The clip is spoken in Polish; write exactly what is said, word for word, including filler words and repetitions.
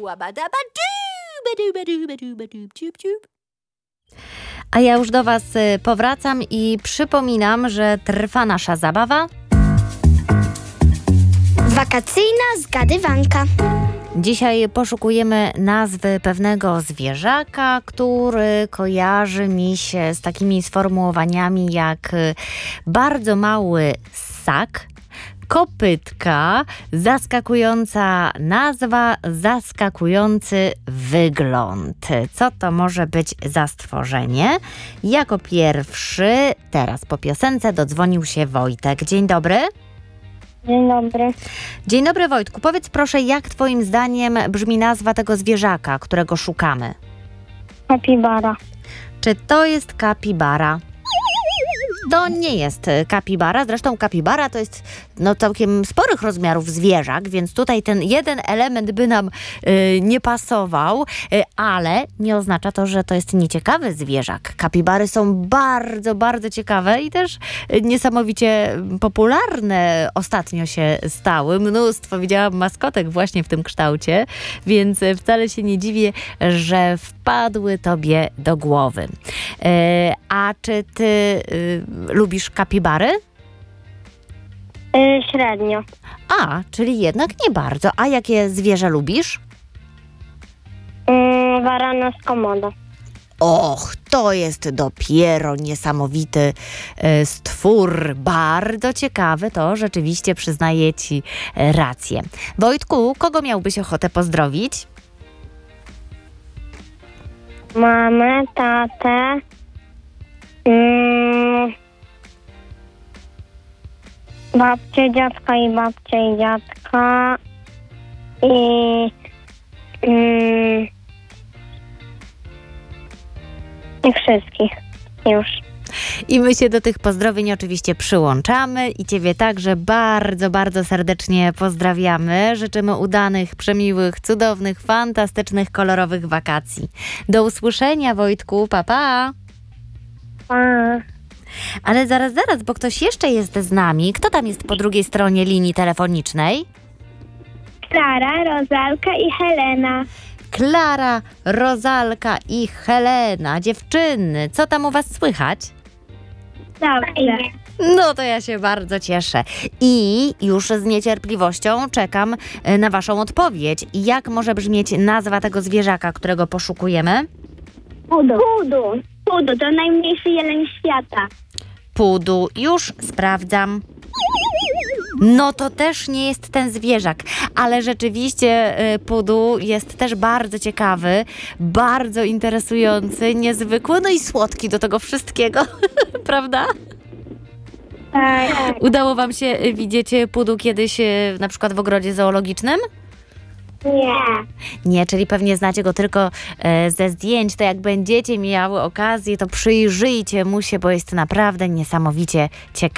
A ja już do Was powracam i przypominam, że trwa nasza zabawa. Wakacyjna zgadywanka. Dzisiaj poszukujemy nazwy pewnego zwierzaka, który kojarzy mi się z takimi sformułowaniami jak bardzo mały ssak, kopytka, zaskakująca nazwa, zaskakujący wygląd. Co to może być za stworzenie? Jako pierwszy, teraz po piosence, dodzwonił się Wojtek. Dzień dobry. Dzień dobry. Dzień dobry, Wojtku. Powiedz proszę, jak twoim zdaniem brzmi nazwa tego zwierzaka, którego szukamy? Kapibara. Czy to jest kapibara? To nie jest kapibara, zresztą kapibara to jest no, całkiem sporych rozmiarów zwierzak, więc tutaj ten jeden element by nam y, nie pasował, y, ale nie oznacza to, że to jest nieciekawy zwierzak. Kapibary są bardzo, bardzo ciekawe i też y, niesamowicie popularne ostatnio się stały. Mnóstwo widziałam maskotek właśnie w tym kształcie, więc wcale się nie dziwię, że wpadły tobie do głowy. Y, a czy ty y, lubisz kapibary? Yy, średnio. A, czyli jednak nie bardzo. A jakie zwierzę lubisz? Yy, warana z komodo. Och, to jest dopiero niesamowity e, stwór. Bardzo ciekawy, to rzeczywiście przyznaję ci e, rację. Wojtku, kogo miałbyś ochotę pozdrowić? Mamę, tatę. Yy, babcię, dziadka i babcię i dziadka. I... Yy, I wszystkich już. I my się do tych pozdrowień oczywiście przyłączamy i ciebie także bardzo, bardzo serdecznie pozdrawiamy. Życzymy udanych, przemiłych, cudownych, fantastycznych, kolorowych wakacji. Do usłyszenia, Wojtku. Pa, pa. Pa. Ale zaraz, zaraz, bo ktoś jeszcze jest z nami. Kto tam jest po drugiej stronie linii telefonicznej? Klara, Rozalka i Helena. Klara, Rozalka i Helena. Dziewczyny, co tam u was słychać? Dobrze. No to ja się bardzo cieszę. I już z niecierpliwością czekam na waszą odpowiedź. Jak może brzmieć nazwa tego zwierzaka, którego poszukujemy? Pudu. Pudu. Pudu to najmniejszy jeleń świata. Pudu. Już sprawdzam. No to też nie jest ten zwierzak, ale rzeczywiście y, pudu jest też bardzo ciekawy, bardzo interesujący, niezwykły, no i słodki do tego wszystkiego, prawda? Tak. Udało wam się widzieć pudu kiedyś y, na przykład w ogrodzie zoologicznym? Nie. Nie, czyli pewnie znacie go tylko e, ze zdjęć. To jak będziecie miały okazję, to przyjrzyjcie mu się, bo jest naprawdę niesamowicie ciekawy.